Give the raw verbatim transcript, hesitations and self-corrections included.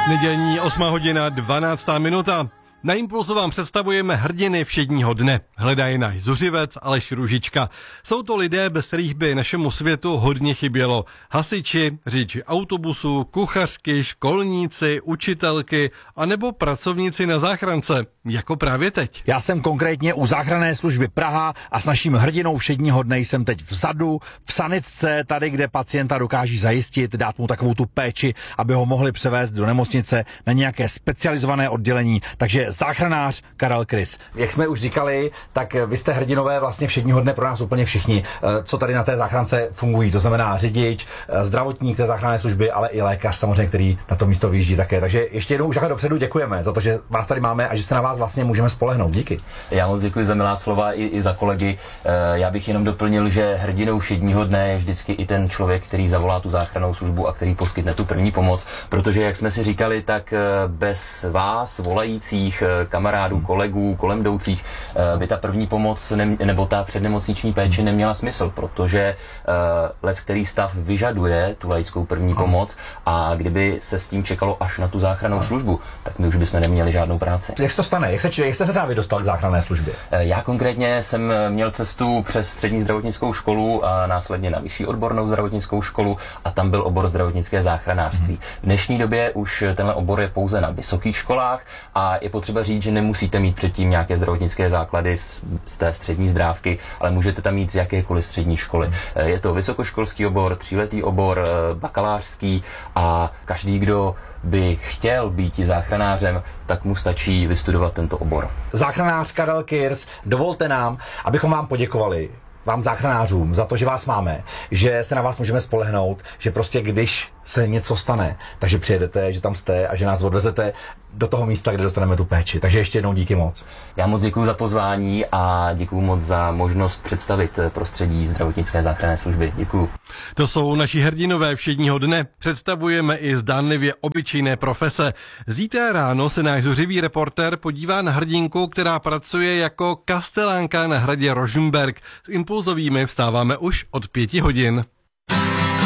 Nedělní osmá hodina, dvanáctá minuta. Na Impulsu vám představujeme hrdiny všedního dne. Hledají náš zuřivec Aleš Růžička. Jsou to lidé, bez kterých by našemu světu hodně chybělo. Hasiči, řidiči autobusů, kuchařky, školníci, učitelky anebo pracovníci na záchrance. Jako právě teď. Já jsem konkrétně u záchranné služby Praha a s naším hrdinou všedního dne jsem teď vzadu, v sanitce, tady, kde pacienta dokáží zajistit, dát mu takovou tu péči, aby ho mohli převést do nemocnice na nějaké specializované oddělení. Takže záchranář Karel Krys. Jak jsme už říkali, tak vy jste hrdinové vlastně všedního dne pro nás úplně všichni, co tady na té záchrance fungují. To znamená řidič, zdravotník té záchranné služby, ale i lékař samozřejmě, který na to místo vyjíždí také. Takže ještě jednou už takhle dopředu děkujeme za to, že vás tady máme a že se na vás vlastně můžeme spolehnout. Díky. Já moc děkuji za milá slova i, i za kolegy. Já bych jenom doplnil, že hrdinou všedního dne je vždycky i ten člověk, který zavolá tu záchrannou službu a který poskytne tu první pomoc, protože jak jsme si říkali, tak bez vás volajících kamarádů, kolegů, kolem jdoucích by ta první pomoc ne, nebo ta přednemocniční péče neměla smysl, protože lec který stav vyžaduje tu laickou první pomoc a kdyby se s tím čekalo až na tu záchrannou službu, tak my už bychom neměli žádnou práci. Jak se to stane? Jak se, jak jste se právě dostal k záchranné službě? Já konkrétně jsem měl cestu přes střední zdravotnickou školu a následně na vyšší odbornou zdravotnickou školu a tam byl obor zdravotnické záchranářství. V dnešní době už tenhle obor je pouze na vysokých školách a je potřeba říct, že nemusíte mít předtím nějaké zdravotnické základy z, z té střední zdrávky, ale můžete tam mít z jakékoliv střední školy. Je to vysokoškolský obor, tříletý obor, bakalářský a každý, kdo by chtěl být záchranářem, tak mu stačí vystudovat tento obor. Záchranář Karel Krys, dovolte nám, abychom vám poděkovali, vám záchranářům, za to, že vás máme, že se na vás můžeme spolehnout, že prostě když se něco stane, takže přijedete, že tam jste a že nás odvezete do toho místa, kde dostaneme tu péči. Takže ještě jednou díky moc. Já moc děkuji za pozvání a děkuji moc za možnost představit prostředí zdravotnické záchranné služby. Děkuji. To jsou naši hrdinové všedního dne. Představujeme i zdánlivě obyčejné profese. Zítra ráno se náš zuřivý reportér podívá na hrdinku, která pracuje jako kastelánka na hradě Rožmberk. S impulzovými vstáváme už od pěti hodin.